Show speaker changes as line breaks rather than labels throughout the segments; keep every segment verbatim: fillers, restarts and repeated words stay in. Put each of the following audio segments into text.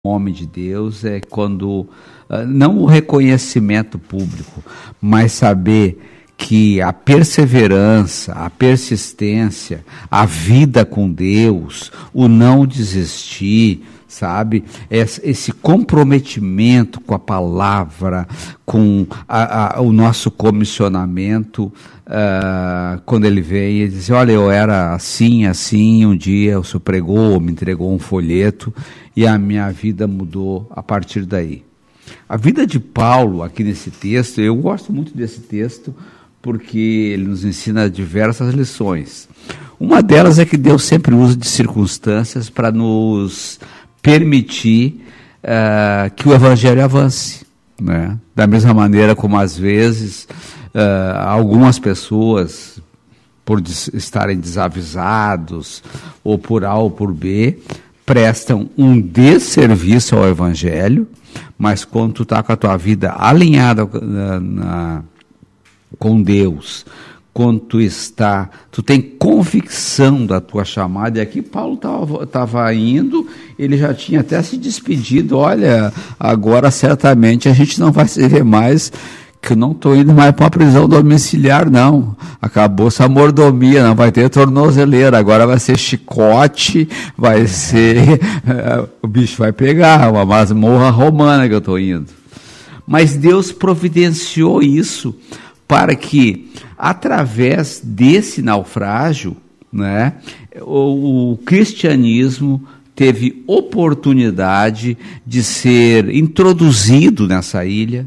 homem de Deus é quando, não o reconhecimento público, mas saber que a perseverança, a persistência, a vida com Deus, o não desistir, sabe? Esse comprometimento com a palavra, com a, a, o nosso comissionamento, uh, quando ele vem e diz, olha, eu era assim, assim, um dia o senhor pregou, me entregou um folheto e a minha vida mudou a partir daí. A vida de Paulo, aqui nesse texto, eu gosto muito desse texto, porque ele nos ensina diversas lições. Uma delas é que Deus sempre usa de circunstâncias para nos permitir uh, que o Evangelho avance, né? Da mesma maneira como às vezes uh, algumas pessoas, por des- estarem desavisados, ou por A ou por B, prestam um desserviço ao Evangelho, mas quando tu está com a tua vida alinhada na, na, com Deus, quando tu está, tu tem convicção da tua chamada, e aqui Paulo estava indo, ele já tinha até se despedido, olha, agora certamente a gente não vai se ver mais, que eu não estou indo mais para uma prisão domiciliar, não, acabou essa mordomia, não vai ter tornozeleira, agora vai ser chicote, vai ser, o bicho vai pegar, uma masmorra romana que eu estou indo. Mas Deus providenciou isso para que, através desse naufrágio, né, o, o cristianismo teve oportunidade de ser introduzido nessa ilha.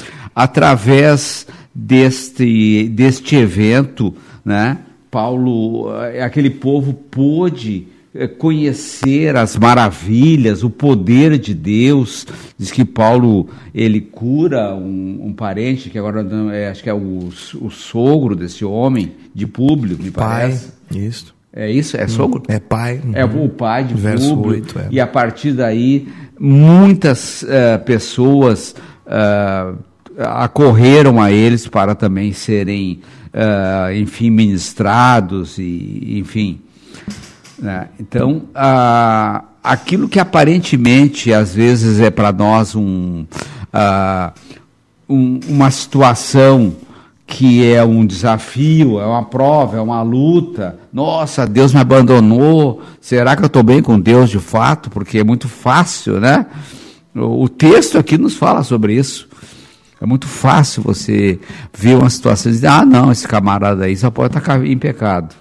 Através deste, deste evento, né, Paulo, aquele povo pôde conhecer as maravilhas, o poder de Deus. Diz que Paulo, ele cura um, um parente, que agora não, é, acho que é o, o sogro desse homem, de Públio, me parece.
Pai, isso.
É isso? É sogro?
É pai.
É o pai de
Verso
Públio.
oito, é.
E a partir daí, muitas uh, pessoas uh, acorreram a eles para também serem, uh, enfim, ministrados, e, enfim... Né? Então, ah, aquilo que aparentemente, às vezes, é para nós um, ah, um, uma situação que é um desafio, é uma prova, é uma luta. Nossa, Deus me abandonou. Será que eu estou bem com Deus de fato? Porque é muito fácil, né? O, o texto aqui nos fala sobre isso. É muito fácil você ver uma situação e dizer, ah, não, esse camarada aí só pode estar em pecado.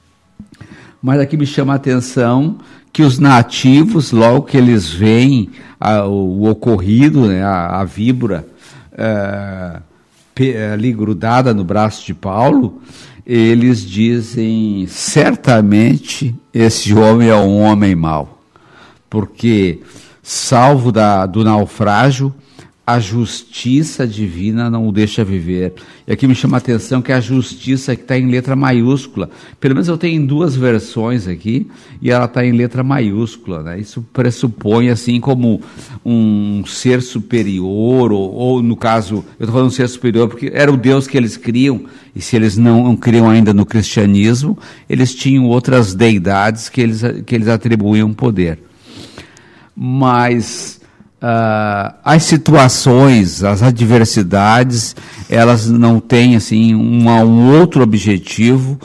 Mas aqui me chama a atenção que os nativos, logo que eles veem a, o, o ocorrido, né, a, a víbora é, pe, ali grudada no braço de Paulo, eles dizem, certamente esse homem é um homem mau, porque salvo da, do naufrágio, a justiça divina não o deixa viver. E aqui me chama a atenção que a justiça que está em letra maiúscula, pelo menos eu tenho em duas versões aqui, e ela está em letra maiúscula, né? Isso pressupõe assim como um ser superior, ou, ou no caso, eu estou falando um ser superior porque era o Deus que eles criam, e se eles não, não criam ainda no cristianismo, eles tinham outras deidades que eles, que eles atribuíam poder. Mas... Uh, as situações, as adversidades, elas não têm assim, um, um outro objetivo,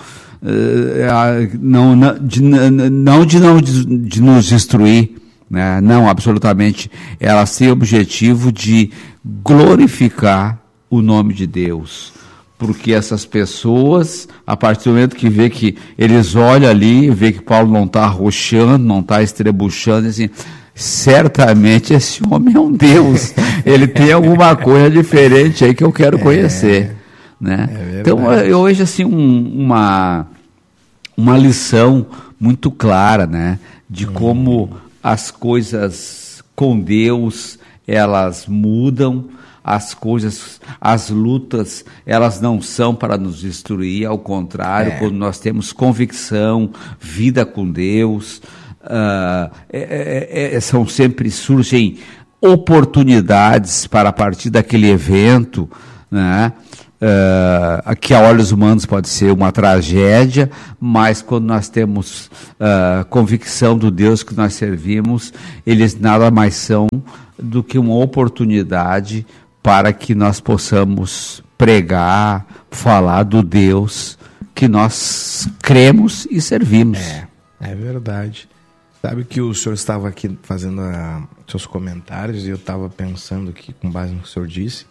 uh, não, não, de, não, de, não de, de nos destruir, né? Não, absolutamente, elas têm o objetivo de glorificar o nome de Deus, porque essas pessoas, a partir do momento que vê que eles olham ali, vê que Paulo não está arrochando, não está estrebuchando, assim, certamente esse homem é um Deus, ele tem alguma coisa diferente aí que eu quero conhecer, é, né? É então eu vejo assim um, uma, uma lição muito clara, né, de como hum. as coisas com Deus, elas mudam, as coisas, as lutas, elas não são para nos destruir, ao contrário, é. Quando nós temos convicção, vida com Deus, Uh, é, é, é, são sempre, surgem oportunidades para, a partir daquele evento, né, uh, que a olhos humanos pode ser uma tragédia, mas quando nós temos uh, convicção do Deus que nós servimos, eles nada mais são do que uma oportunidade para que nós possamos pregar, falar do Deus que nós cremos e servimos.
É, é verdade. Sabe que o senhor estava aqui fazendo a, seus comentários e eu estava pensando aqui, com base no que o senhor disse.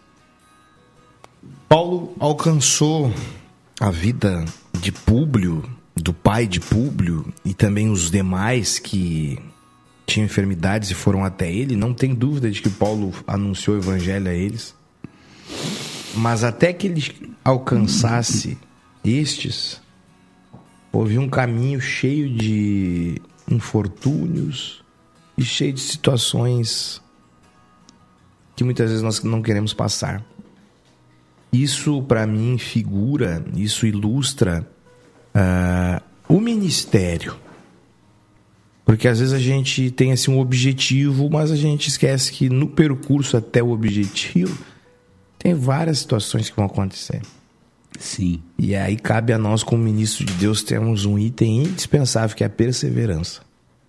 Paulo alcançou a vida de Públio, do pai de Públio, e também os demais que tinham enfermidades e foram até ele. Não tem dúvida de que Paulo anunciou o evangelho a eles. Mas até que ele alcançasse estes, houve um caminho cheio de infortúnios e cheio de situações que muitas vezes nós não queremos passar. Isso, para mim, figura, isso ilustra uh, o ministério. Porque às vezes a gente tem assim, um objetivo, mas a gente esquece que no percurso até o objetivo tem várias situações que vão acontecer.
Sim.
E aí cabe a nós, como ministro de Deus, termos um item indispensável, que é a perseverança.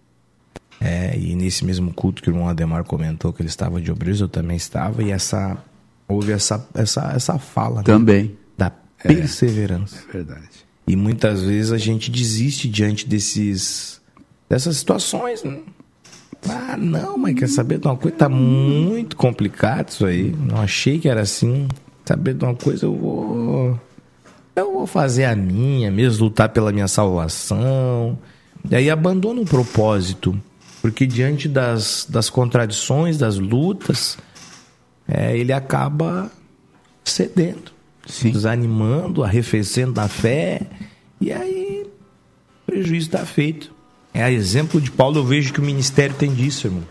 É, e nesse mesmo culto que o irmão Ademar comentou que ele estava de obreiros, eu também estava, e essa, houve essa, essa, essa fala
também,
né, da perseverança.
É, é verdade.
E muitas vezes a gente desiste diante desses, dessas situações, né? Ah, não, mas quer saber de uma coisa? Tá muito complicado isso aí. Não achei que era assim. Saber de uma coisa, eu vou... Eu vou fazer a minha, mesmo lutar pela minha salvação. E aí abandona o propósito. Porque diante das, das contradições, das lutas, é, ele acaba cedendo.
Sim.
Desanimando, arrefecendo da fé. E aí, o prejuízo está feito. É a exemplo de Paulo, eu vejo que o ministério tem disso, irmão.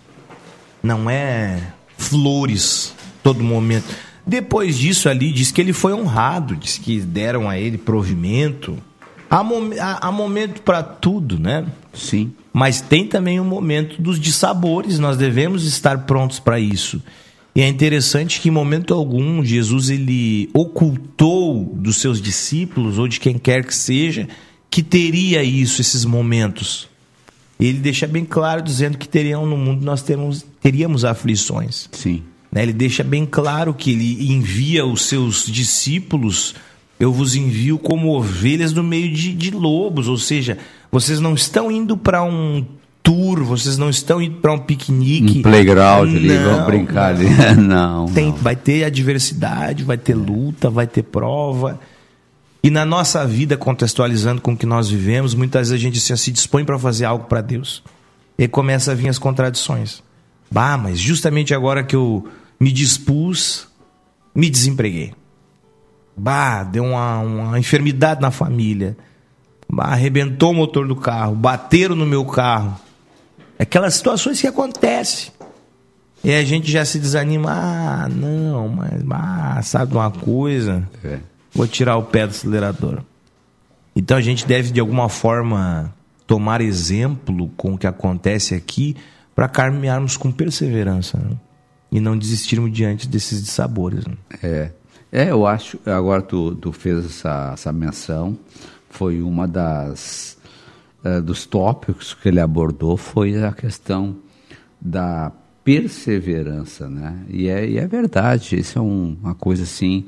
Não é flores todo momento. Depois disso ali, diz que ele foi honrado, diz que deram a ele provimento. Há, mom- há, há momento para tudo, né?
Sim.
Mas tem também um momento dos dissabores, nós devemos estar prontos para isso. E é interessante que em momento algum Jesus ele ocultou dos seus discípulos, ou de quem quer que seja, que teria isso, esses momentos. Ele deixa bem claro, dizendo que teriam no mundo, nós teremos, teríamos aflições.
Sim.
Ele deixa bem claro que ele envia os seus discípulos, eu vos envio como ovelhas no meio de, de lobos, ou seja, vocês não estão indo para um tour, vocês não estão indo para um piquenique.
Um playground ali, vamos brincar ali. Não,
Tem,
não.
vai ter adversidade, vai ter luta, vai ter prova. E na nossa vida, contextualizando com o que nós vivemos, muitas vezes a gente se, se dispõe para fazer algo para Deus. E aí começa a vir as contradições. Bah, mas justamente agora que eu me dispus, me desempreguei. Bah, deu uma, uma enfermidade na família. Bah, arrebentou o motor do carro, bateram no meu carro. Aquelas situações que acontecem. E a gente já se desanima. Ah, não, mas bah, sabe uma coisa?
É.
Vou tirar o pé do acelerador. Então a gente deve, de alguma forma, tomar exemplo com o que acontece aqui para caminharmos com perseverança, né? E não desistirmos diante desses dissabores. Né?
É. é, eu acho, agora tu, tu fez essa, essa menção, foi uma das uh, dos tópicos que ele abordou, foi a questão da perseverança, né? E é, e é verdade, isso é um, uma coisa assim,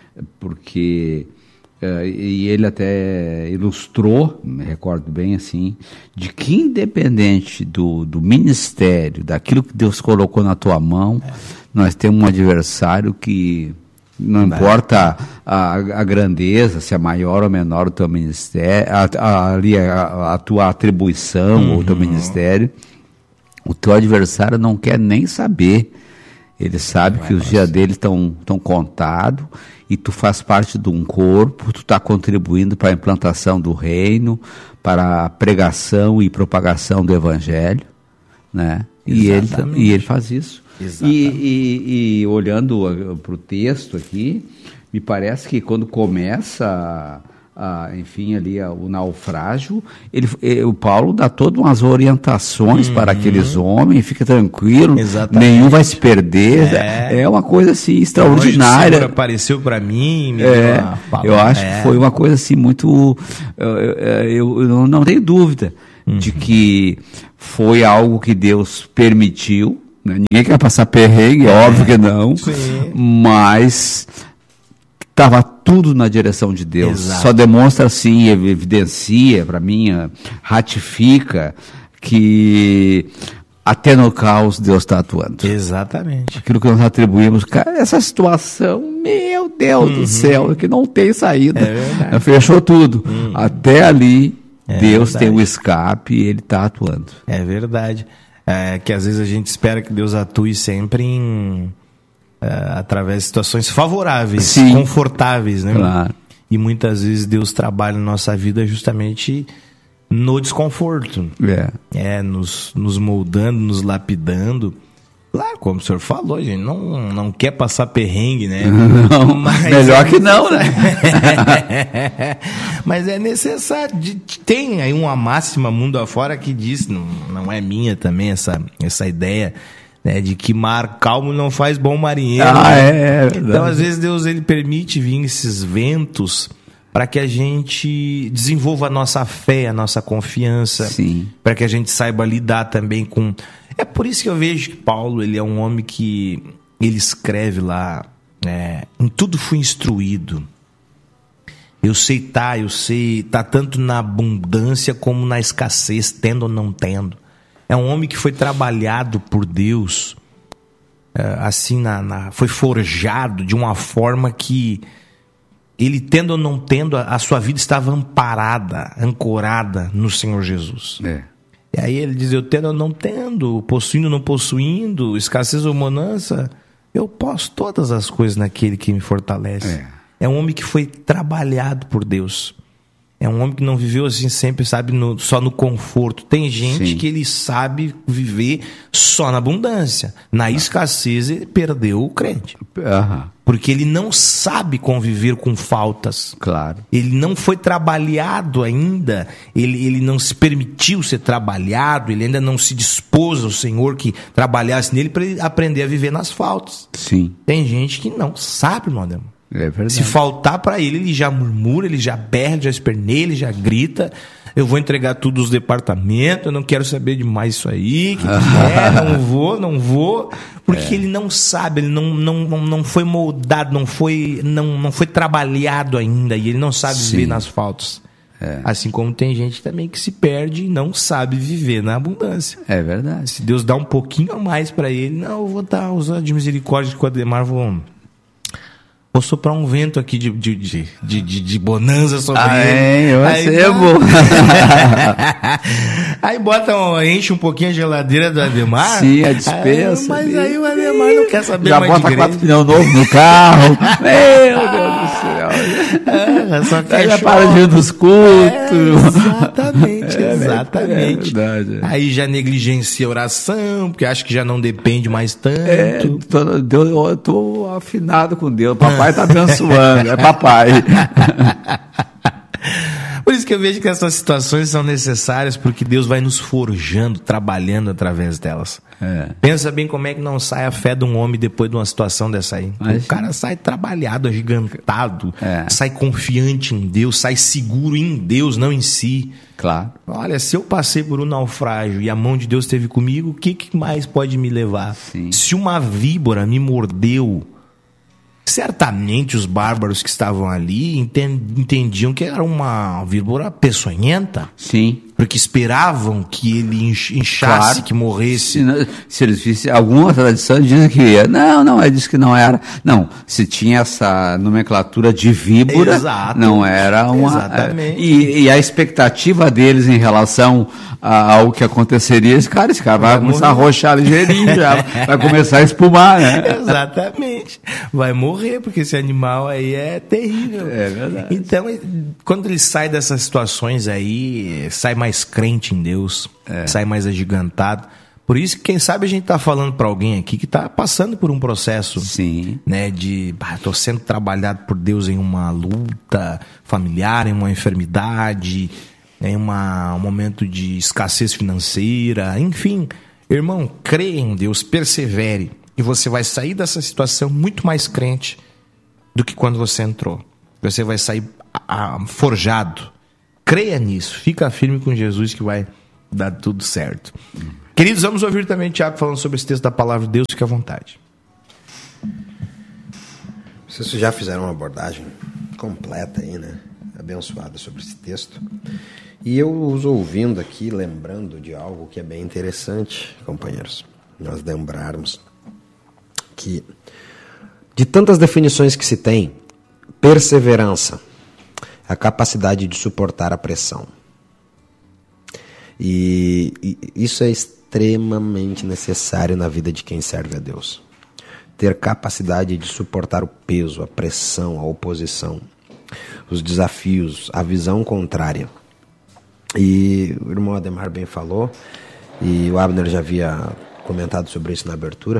porque uh, e ele até ilustrou, me recordo bem assim, de que independente do, do ministério, daquilo que Deus colocou na tua mão, é. nós temos um adversário que não importa a, a grandeza, se é maior ou menor o teu ministério, a, a, a, a tua atribuição uhum. ou o teu ministério, o teu adversário não quer nem saber. Ele sabe que os dias dele estão contados e tu faz parte de um corpo, tu está contribuindo para a implantação do reino, para a pregação e propagação do evangelho, né? E ele, e ele faz isso. E, e, e olhando para o texto aqui, me parece que quando começa a, enfim, ali a, o naufrágio, ele, ele, o Paulo dá todas umas orientações uhum. para aqueles homens, fica tranquilo, Exatamente. nenhum vai se perder, é, é uma coisa assim extraordinária.
Hoje o apareceu para mim, me
é, eu acho é. que foi uma coisa assim muito, eu, eu, eu não tenho dúvida uhum. de que foi algo que Deus permitiu, né? Ninguém quer passar perrengue, é óbvio que não, Sim. mas estava tudo na direção de Deus. Exato. Só demonstra assim, evidencia para mim, ratifica que até no caos Deus está atuando.
Exatamente.
Aquilo que nós atribuímos, cara, essa situação, meu Deus uhum. do céu, que não tem saída. É Fechou tudo. Uhum. Até ali, é Deus verdade. tem o escape e Ele está atuando.
É verdade. É que às vezes a gente espera que Deus atue sempre em... Uh, através de situações favoráveis, Sim. confortáveis, né?
Claro.
E muitas vezes Deus trabalha na nossa vida justamente no desconforto.
É.
É, nos, nos moldando, nos lapidando. Claro, como o senhor falou, a gente não, não quer passar perrengue, né?
Não, mas melhor é que não, né?
Mas é necessário. Tem aí uma máxima mundo afora que diz, não, não é minha também essa, essa ideia, né, de que mar calmo não faz bom marinheiro.
Ah,
né?
é, é
então, às vezes, Deus ele permite vir esses ventos para que a gente desenvolva a nossa fé, a nossa confiança, para que a gente saiba lidar também com... É por isso que eu vejo que Paulo ele é um homem que ele escreve lá, né, em tudo fui instruído. Eu sei tá, eu sei, tá tanto na abundância como na escassez, tendo ou não tendo. É um homem que foi trabalhado por Deus, assim, na, na, foi forjado de uma forma que ele, tendo ou não tendo, a, a sua vida estava amparada, ancorada no Senhor Jesus.
É.
E aí ele diz, eu tendo ou não tendo, possuindo ou não possuindo, escassez ou bonança, eu posso todas as coisas naquele que me fortalece. É, é um homem que foi trabalhado por Deus. É um homem que não viveu assim sempre, sabe, no, só no conforto. Tem gente Sim. que ele sabe viver só na abundância. Na ah. escassez ele perdeu o crente.
Aham.
Porque ele não sabe conviver com faltas.
Claro.
Ele não foi trabalhado ainda. Ele, ele não se permitiu ser trabalhado. Ele ainda não se dispôs ao Senhor que trabalhasse nele para ele aprender a viver nas faltas.
Sim.
Tem gente que não sabe, meu irmão.
É verdade.
Se faltar para ele, ele já murmura, ele já berra, ele já esperneia, ele já grita. Eu vou entregar tudo os departamentos, eu não quero saber de mais isso aí, que, que é, não vou, não vou. Porque é. ele não sabe, ele não, não, não, não foi moldado, não foi, não, não foi trabalhado ainda, e ele não sabe Sim. viver nas faltas. É. Assim como tem gente também que se perde e não sabe viver na abundância.
É verdade.
Se Deus dá um pouquinho a mais para ele, não, eu vou dar usando de misericórdia de Ademar, vou... Vou soprar um vento aqui de, de, de, de, de, de bonança sobre
ah,
ele.
É, eu
aí,
recebo.
Aí bota um, enche um pouquinho a geladeira do Ademar.
Sim, a dispensa.
Aí, mas aí o Ademar não quer saber
Já
mais
bota
de
quatro pneus novos no carro. Meu Deus do céu.
Ah, só que
aí já para de ir nos cultos.
É, exatamente,
é,
exatamente.
É verdade.
Aí já negligencia a oração, porque acha que já não depende mais tanto.
É, tô, Deus, eu tô afinado com Deus. Papai tá abençoando, é papai.
Por isso que eu vejo que essas situações são necessárias, porque Deus vai nos forjando, trabalhando através delas. É. Pensa bem como é que não sai a fé de um homem depois de uma situação dessa aí. Mas... O cara sai trabalhado, agigantado, é. sai confiante em Deus, sai seguro em Deus, não em si.
Claro.
Olha, se eu passei por um naufrágio e a mão de Deus esteve comigo, o que, que mais pode me levar?
Sim.
Se uma víbora me mordeu, certamente os bárbaros que estavam ali entendiam que era uma víbora peçonhenta.
Sim.
Porque esperavam que ele inchasse, claro. que morresse.
Se, se eles vissem, alguma tradição dizem que ia. Não, não, ele disse que não era. Não, se tinha essa nomenclatura de víbora,
Exato.
não era uma...
Exatamente.
E, e a expectativa deles em relação ao que aconteceria, esse cara, esse cara vai, vai começar morrer. a roxar ligeirinho, já vai começar a espumar, né?
Exatamente. Vai morrer, porque esse animal aí é terrível.
É verdade.
Então, quando ele sai dessas situações aí, sai mais crente em Deus, é. sai mais agigantado, Por isso que, quem sabe, a gente está falando para alguém aqui que está passando por um processo,
Sim.
né, de estou sendo trabalhado por Deus em uma luta familiar, em uma enfermidade, em uma, um momento de escassez financeira, enfim. Irmão, creia em Deus, persevere, e você vai sair dessa situação muito mais crente do que quando você entrou. Você vai sair a, forjado. Creia nisso, fica firme com Jesus que vai dar tudo certo. Queridos, vamos ouvir também o Tiago falando sobre esse texto da palavra de Deus, fique à vontade.
Vocês já fizeram uma abordagem completa aí, né? Abençoada sobre esse texto. E eu os ouvindo aqui, lembrando de algo que é bem interessante, companheiros. Nós lembrarmos que, de tantas definições que se tem, perseverança é a capacidade de suportar a pressão. E, e isso é extremamente necessário na vida de quem serve a Deus. Ter capacidade de suportar o peso, a pressão, a oposição, os desafios, a visão contrária. E o irmão Ademar bem falou, e o Abner já havia comentado sobre isso na abertura,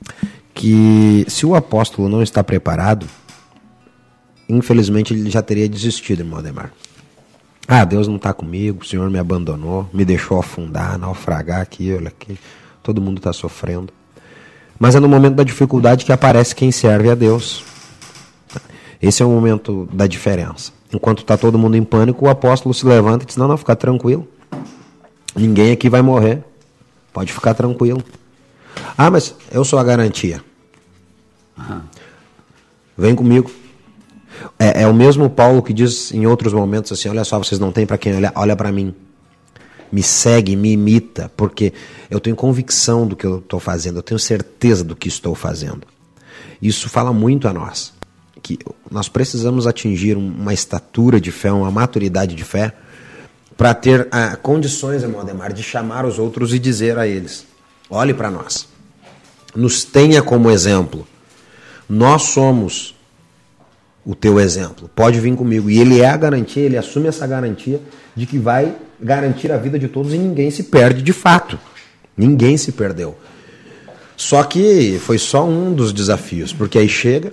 que se o apóstolo não está preparado, infelizmente ele já teria desistido, irmão Ademar. Ah, Deus não está comigo, o Senhor me abandonou, me deixou afundar, naufragar aqui, olha aqui, todo mundo está sofrendo. Mas é no momento da dificuldade que aparece quem serve a Deus. Esse é o momento da diferença. Enquanto está todo mundo em pânico, o apóstolo se levanta e diz, não, não, fica tranquilo. Ninguém aqui vai morrer, pode ficar tranquilo. Ah, mas eu sou a garantia. Uhum. Vem comigo. É, é o mesmo Paulo que diz em outros momentos assim, olha só, vocês não têm para quem olhar, olha para mim. Me segue, me imita, porque eu tenho convicção do que eu estou fazendo, eu tenho certeza do que estou fazendo. Isso fala muito a nós, que nós precisamos atingir uma estatura de fé, uma maturidade de fé, para ter ah, condições, irmão Ademar, de chamar os outros e dizer a eles, olhe para nós, nos tenha como exemplo, nós somos o teu exemplo, pode vir comigo. E ele é a garantia, ele assume essa garantia de que vai garantir a vida de todos e ninguém se perde de fato. Ninguém se perdeu. Só que foi só um dos desafios, porque aí chega,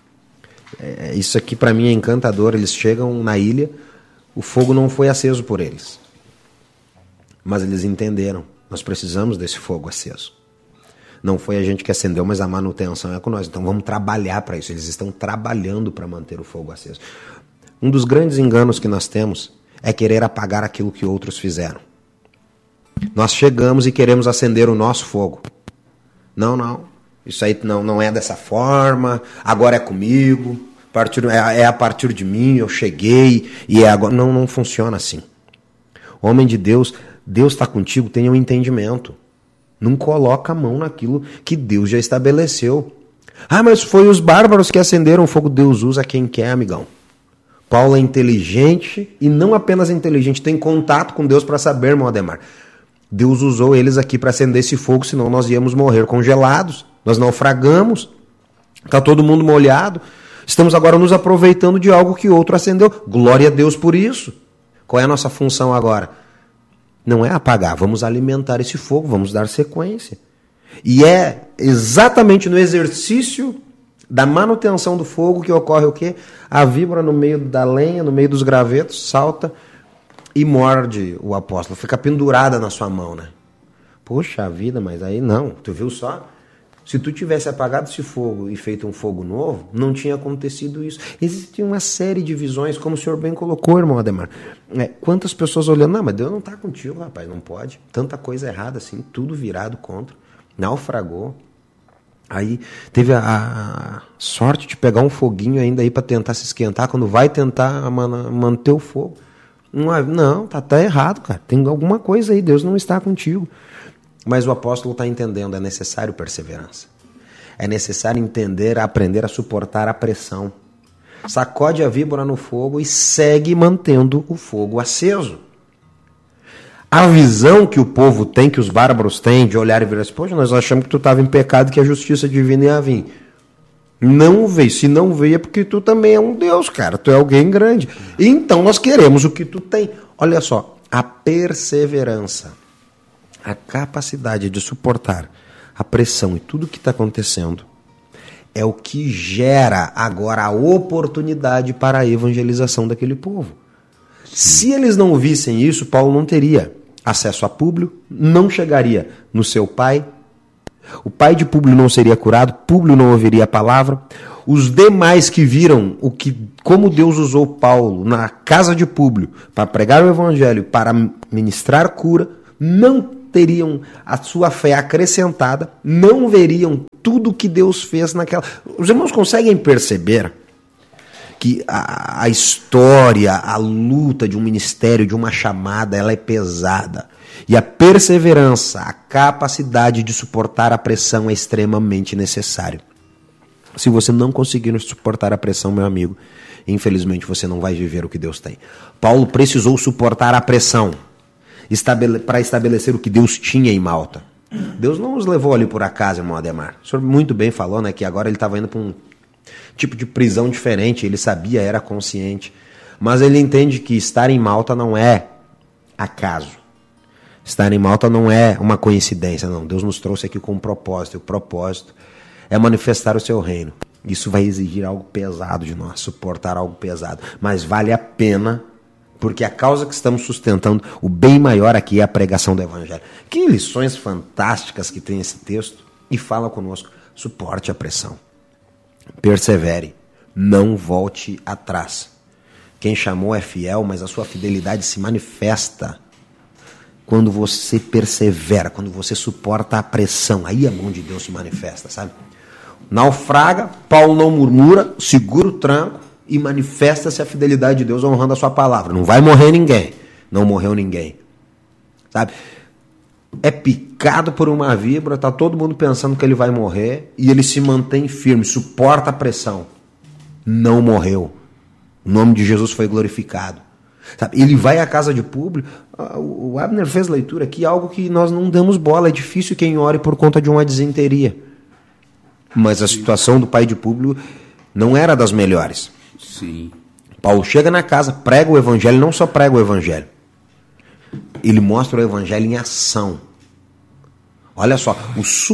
é, isso aqui para mim é encantador, eles chegam na ilha, o fogo não foi aceso por eles. Mas eles entenderam, nós precisamos desse fogo aceso. Não foi a gente que acendeu, mas a manutenção é com nós. Então vamos trabalhar para isso. Eles estão trabalhando para manter o fogo aceso. Um dos grandes enganos que nós temos é querer apagar aquilo que outros fizeram. Nós chegamos e queremos acender o nosso fogo. Não, não. Isso aí não, não é dessa forma. Agora é comigo. Partir, é, é a partir de mim. Eu cheguei e é agora. Não, não funciona assim. Homem de Deus, Deus está contigo, tenha um entendimento. Não coloca a mão naquilo que Deus já estabeleceu. Ah, mas foi os bárbaros que acenderam o fogo. Deus usa quem quer, amigão. Paulo é inteligente e não apenas inteligente, tem contato com Deus para saber, irmão Ademar. Deus usou eles aqui para acender esse fogo, senão nós íamos morrer congelados. Nós naufragamos. Está todo mundo molhado. Estamos agora nos aproveitando de algo que outro acendeu. Glória a Deus por isso. Qual é a nossa função agora? Não é apagar, vamos alimentar esse fogo, vamos dar sequência. E é exatamente no exercício da manutenção do fogo que ocorre o quê? A víbora no meio da lenha, no meio dos gravetos, salta e morde o apóstolo. Fica pendurada na sua mão, né? Poxa vida, mas aí não, tu viu só? Se tu tivesse apagado esse fogo e feito um fogo novo, não tinha acontecido isso. Existe uma série de visões, como o senhor bem colocou, irmão Ademar. É, quantas pessoas olhando, não, mas Deus não está contigo, rapaz, não pode. Tanta coisa errada assim, tudo virado contra. Naufragou. Aí teve a, a sorte de pegar um foguinho ainda aí para tentar se esquentar, quando vai tentar man, manter o fogo. Não, não tá, tá errado, cara. Tem alguma coisa aí, Deus não está contigo. Mas o apóstolo está entendendo, é necessário perseverança. É necessário entender, aprender a suportar a pressão. Sacode a víbora no fogo e segue mantendo o fogo aceso. A visão que o povo tem, que os bárbaros têm, de olhar e virar assim, poxa, nós achamos que tu estava em pecado, que a justiça divina ia vir. Não veio. Se não veio é porque tu também é um Deus, cara. Tu é alguém grande. Então nós queremos o que tu tem. Olha só, a perseverança A capacidade de suportar a pressão e tudo o que está acontecendo é o que gera agora a oportunidade para a evangelização daquele povo. Se eles não vissem isso, Paulo não teria acesso a Públio, não chegaria no seu pai, o pai de Públio não seria curado, Públio não ouviria a palavra, os demais que viram o que, como Deus usou Paulo na casa de Públio para pregar o evangelho, para ministrar cura, não teriam a sua fé acrescentada, não veriam tudo que Deus fez naquela... Os irmãos conseguem perceber que a, a história, a luta de um ministério, de uma chamada, ela é pesada. E a perseverança, a capacidade de suportar a pressão é extremamente necessário. Se você não conseguir suportar a pressão, meu amigo, infelizmente você não vai viver o que Deus tem. Paulo precisou suportar a pressão estabele- para estabelecer o que Deus tinha em Malta. Deus não os levou ali por acaso, irmão Ademar. O senhor muito bem falou, né, que agora ele estava indo para um tipo de prisão diferente, ele sabia, era consciente. Mas ele entende que estar em Malta não é acaso. Estar em Malta não é uma coincidência, não. Deus nos trouxe aqui com um propósito, e o propósito é manifestar o seu reino. Isso vai exigir algo pesado de nós, suportar algo pesado. Mas vale a pena, porque a causa que estamos sustentando, o bem maior aqui é a pregação do evangelho. Que lições fantásticas que tem esse texto. E fala conosco, suporte a pressão. Persevere, não volte atrás. Quem chamou é fiel, mas a sua fidelidade se manifesta quando você persevera, quando você suporta a pressão. Aí a mão de Deus se manifesta, sabe? Naufraga, Paulo não murmura, segura o tranco e manifesta-se a fidelidade de Deus honrando a sua palavra. Não vai morrer ninguém. Não morreu ninguém. Sabe? É picado por uma víbora, tá todo mundo pensando que ele vai morrer e ele se mantém firme, suporta a pressão. Não morreu. O nome de Jesus foi glorificado. Sabe? Ele vai à casa de Públio. O Abner fez leitura aqui, algo que nós não damos bola. É difícil quem ore por conta de uma disenteria. Mas a situação do pai de Públio não era das melhores.
Sim.
Paulo chega na casa, prega o evangelho, não só prega o evangelho. Ele mostra o evangelho em ação. Olha só, o